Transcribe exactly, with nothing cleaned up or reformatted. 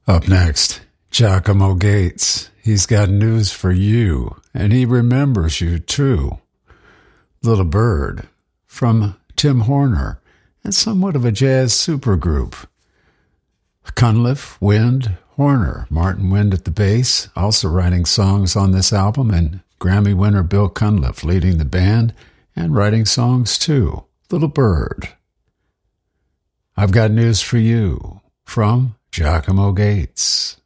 Up next, Giacomo Gates. He's got news for you, and he remembers you too. Little Bird, from Tim Horner, and somewhat of a jazz supergroup. Cunliffe, Wind, Horner, Martin Wind at the bass, also writing songs on this album, and Grammy winner Bill Cunliffe leading the band and writing songs too. Little Bird. I've got news for you from Giacomo Gates.